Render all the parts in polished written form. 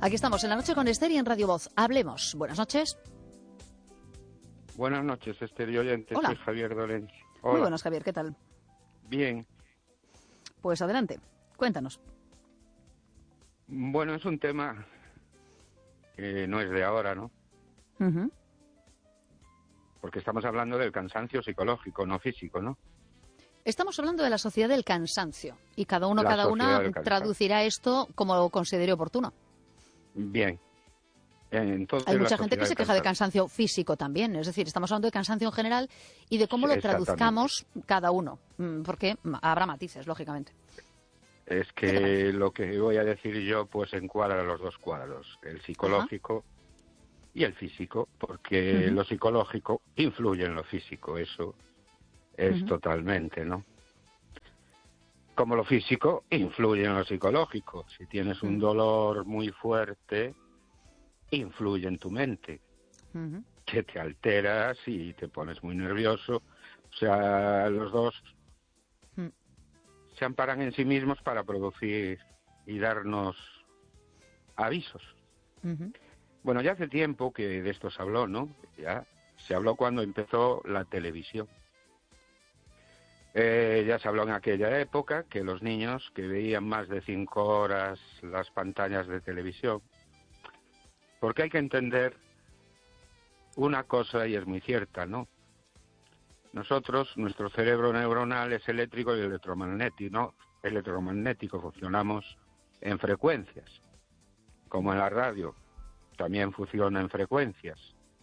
Aquí estamos en La Noche con Esther y en Radio Voz. Hablemos. Buenas noches. Buenas noches, Esther y oyentes. Hola. Soy Javier Dolenz. Hola. Muy buenas, Javier. ¿Qué tal? Bien. Pues adelante. Cuéntanos. Bueno, es un tema que no es de ahora, ¿no? Uh-huh. Porque estamos hablando del cansancio psicológico, no físico, ¿no? Estamos hablando de la sociedad del cansancio y cada uno, La cada sociedad una del cansancio. traducirá esto como lo considere oportuno. Bien. Entonces, Hay la mucha gente que sociedad se del queja de cansancio físico también. Es decir, estamos hablando de cansancio en general y de cómo lo Exactamente. traduzcamos cada uno. Porque habrá matices, lógicamente. Es que lo que voy a decir yo, pues encuadra los dos cuadros, el psicológico y el físico, porque lo psicológico influye en lo físico, eso es totalmente, ¿no? Como lo físico influye en lo psicológico. Si tienes un dolor muy fuerte, influye en tu mente, que te alteras y te pones muy nervioso. O sea, los dos se amparan en sí mismos para producir y darnos avisos. Bueno, ya hace tiempo que de esto se habló, ¿no? Ya se habló cuando empezó la televisión. Ya se habló en aquella época que los niños que veían más de 5 horas las pantallas de televisión, porque hay que entender una cosa y es muy cierta, ¿no? Nosotros, nuestro cerebro neuronal es eléctrico y electromagnético, ¿no? Electromagnético, funcionamos en frecuencias, como en la radio, también funciona en frecuencias.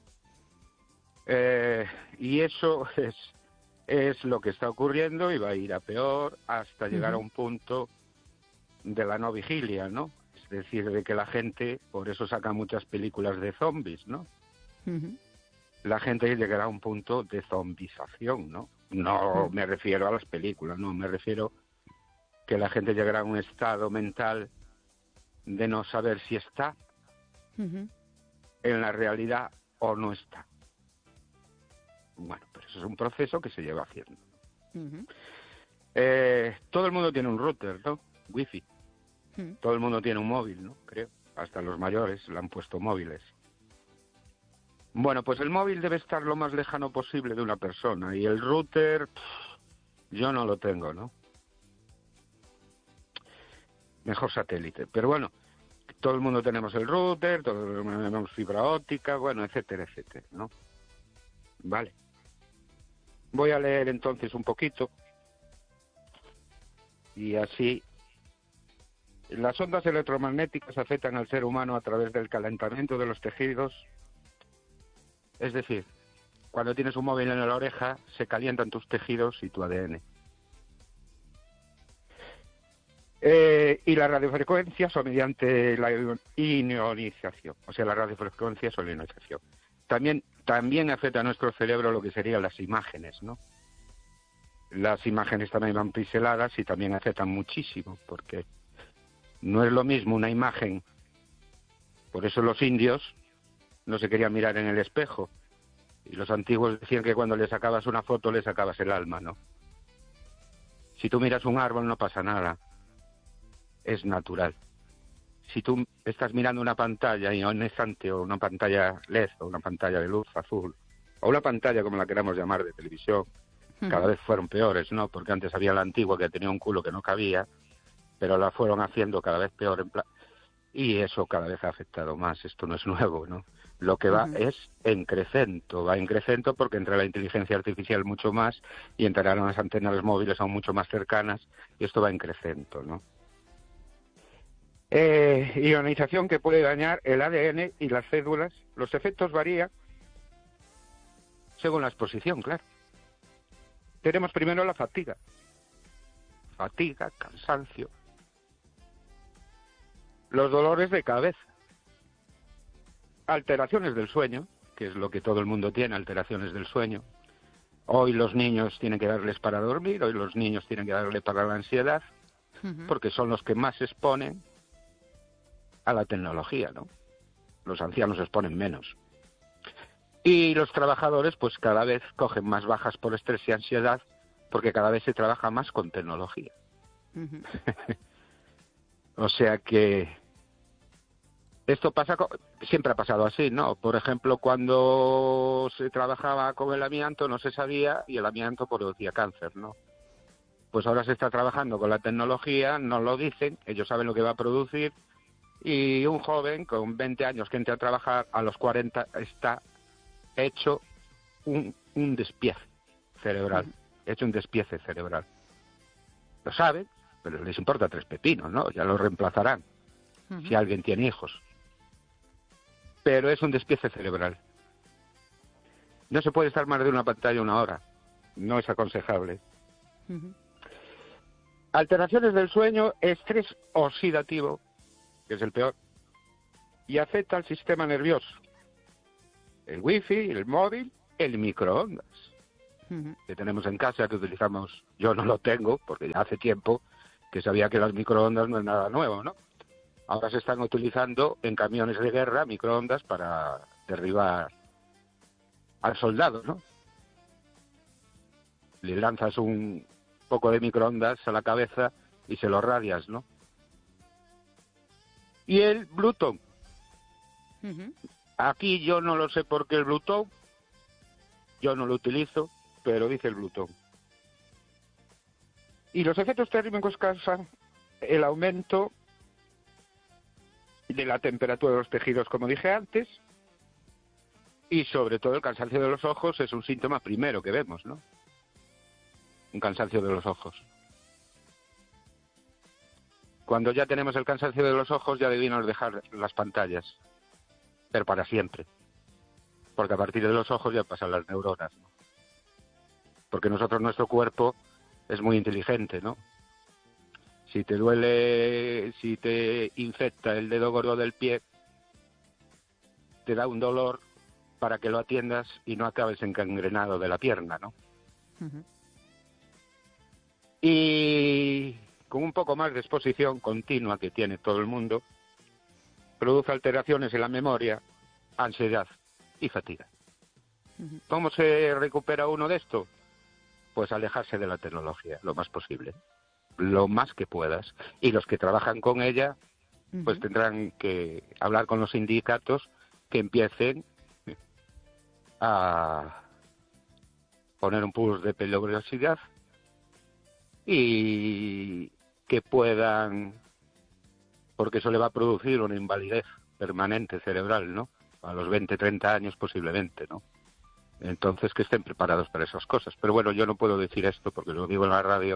Y eso es lo que está ocurriendo y va a ir a peor hasta llegar a un punto de la no vigilia, ¿no? Es decir, de que la gente, por eso saca muchas películas de zombies, ¿no? La gente llegará a un punto de zombización, ¿no? No me refiero a las películas, no, me refiero que la gente llegará a un estado mental de no saber si está en la realidad o no está. Bueno, pero eso es un proceso que se lleva haciendo. Todo el mundo tiene un router, ¿no? Wifi. Todo el mundo tiene un móvil, ¿no? Creo. Hasta los mayores le han puesto móviles. Bueno, pues el móvil debe estar lo más lejano posible de una persona y el router, yo no lo tengo, ¿no? Mejor satélite. Pero bueno, todo el mundo tenemos el router, todo el mundo tenemos fibra óptica, bueno, etcétera, etcétera, ¿no? Vale. Voy a leer entonces un poquito y así. Las ondas electromagnéticas afectan al ser humano a través del calentamiento de los tejidos. Es decir, cuando tienes un móvil en la oreja, se calientan tus tejidos y tu ADN. Y las radiofrecuencias o mediante la ionización. O sea, las radiofrecuencias o la ionización. También afecta a nuestro cerebro lo que serían las imágenes, ¿no? Las imágenes también van pixeladas y también afectan muchísimo, porque no es lo mismo una imagen. Por eso los indios no se querían mirar en el espejo. Y los antiguos decían que cuando le sacabas una foto le sacabas el alma, ¿no? Si tú miras un árbol no pasa nada. Es natural. Si tú estás mirando una pantalla ionizante o una pantalla LED o una pantalla de luz azul o una pantalla como la queramos llamar de televisión, cada vez fueron peores, ¿no? Porque antes había la antigua que tenía un culo que no cabía, pero la fueron haciendo cada vez peor y eso cada vez ha afectado más. Esto no es nuevo, ¿no? Lo que va es en crecento, porque entra la inteligencia artificial mucho más y entrarán las antenas móviles aún mucho más cercanas y esto va en crecento, ¿no? Ionización que puede dañar el ADN y las células. Los efectos varían según la exposición, claro. Tenemos primero la fatiga. Fatiga, cansancio. Los dolores de cabeza. Alteraciones del sueño, que es lo que todo el mundo tiene, alteraciones del sueño. Hoy los niños tienen que darles para dormir, hoy los niños tienen que darle para la ansiedad, porque son los que más se exponen a la tecnología, ¿no? Los ancianos se exponen menos. Y los trabajadores, pues cada vez cogen más bajas por estrés y ansiedad, porque cada vez se trabaja más con tecnología. O sea que Esto siempre ha pasado así, ¿no? Por ejemplo, cuando se trabajaba con el amianto no se sabía y el amianto producía cáncer, ¿no? Pues ahora se está trabajando con la tecnología, no lo dicen, ellos saben lo que va a producir y un joven con 20 años que entra a trabajar a los 40 está hecho un despiece cerebral, hecho un despiece cerebral. Lo saben, pero les importa 3 pepinos, ¿no? Ya lo reemplazarán si alguien tiene hijos. Pero es un despiece cerebral. No se puede estar más de una pantalla 1 hora. No es aconsejable. Alteraciones del sueño, estrés oxidativo, que es el peor, y afecta al sistema nervioso. El wifi, el móvil, el microondas, que tenemos en casa, que utilizamos. Yo no lo tengo, porque ya hace tiempo que sabía que las microondas no es nada nuevo, ¿no? Ahora se están utilizando en camiones de guerra microondas para derribar al soldado, ¿no? Le lanzas un poco de microondas a la cabeza y se lo radias, ¿no? Y el Bluetooth. Aquí yo no lo sé por qué el Bluetooth, yo no lo utilizo, pero dice el Bluetooth. Y los efectos térmicos causan el aumento de la temperatura de los tejidos, como dije antes, y sobre todo el cansancio de los ojos es un síntoma primero que vemos, ¿no? Un cansancio de los ojos. Cuando ya tenemos el cansancio de los ojos, ya debemos dejar las pantallas, pero para siempre. Porque a partir de los ojos ya pasan las neuronas, ¿no? Porque nuestro cuerpo es muy inteligente, ¿no? Si te duele, si te infecta el dedo gordo del pie, te da un dolor para que lo atiendas y no acabes encangrenado de la pierna, ¿no? Y con un poco más de exposición continua que tiene todo el mundo, produce alteraciones en la memoria, ansiedad y fatiga. ¿Cómo se recupera uno de esto? Pues alejarse de la tecnología lo más posible, lo más que puedas. Y los que trabajan con ella, pues tendrán que hablar con los sindicatos que empiecen a poner un plus de peligrosidad y que puedan, porque eso le va a producir una invalidez permanente cerebral, ¿no? A los 20, 30 años posiblemente, ¿no? Entonces que estén preparados para esas cosas. Pero bueno, yo no puedo decir esto porque lo digo en la radio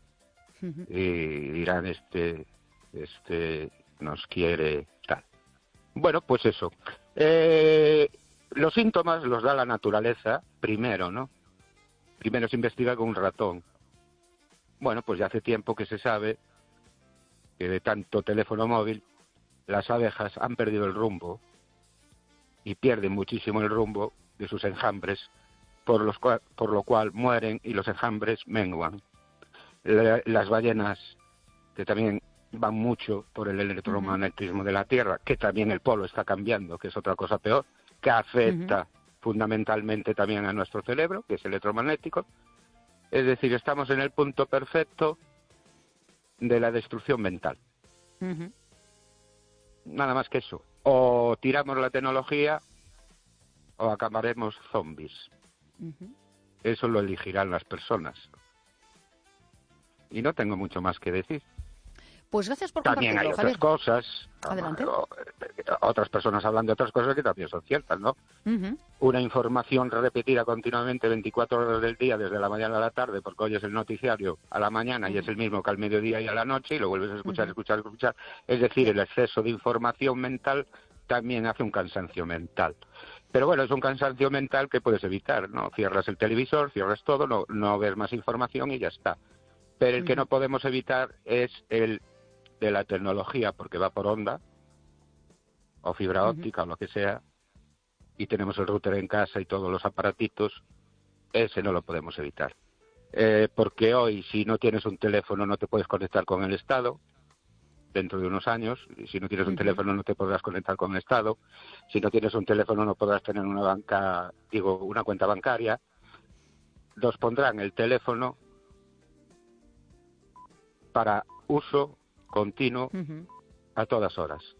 y dirán, este nos quiere tal. Bueno, pues eso. Los síntomas los da la naturaleza primero, ¿no? Primero se investiga con un ratón. Bueno, pues ya hace tiempo que se sabe que de tanto teléfono móvil las abejas han perdido el rumbo y pierden muchísimo el rumbo de sus enjambres, por lo cual mueren y los enjambres menguan. Las ballenas, que también van mucho por el electromagnetismo de la Tierra, que también el polo está cambiando, que es otra cosa peor, que afecta fundamentalmente también a nuestro cerebro, que es electromagnético. Es decir, estamos en el punto perfecto de la destrucción mental. Nada más que eso. O tiramos la tecnología o acabaremos zombies. Eso lo elegirán las personas. Y no tengo mucho más que decir. Pues gracias por también compartirlo, hay otras Javier. cosas. Adelante. Otras personas hablan de otras cosas que también son ciertas, ¿no? Una información repetida continuamente 24 horas del día, desde la mañana a la tarde, porque oyes el noticiario a la mañana y es el mismo que al mediodía y a la noche, y lo vuelves a escuchar. Es decir, el exceso de información mental también hace un cansancio mental. Pero bueno, es un cansancio mental que puedes evitar, ¿no? Cierras el televisor, cierras todo, no ves más información y ya está. Pero el que no podemos evitar es el de la tecnología, porque va por onda, o fibra óptica, o lo que sea, y tenemos el router en casa y todos los aparatitos, ese no lo podemos evitar. Porque hoy, si no tienes un teléfono, no te puedes conectar con el Estado, dentro de unos años. Y si no tienes un teléfono, no te podrás conectar con el Estado. Si no tienes un teléfono, no podrás tener una cuenta bancaria. Nos pondrán el teléfono para uso continuo a todas horas.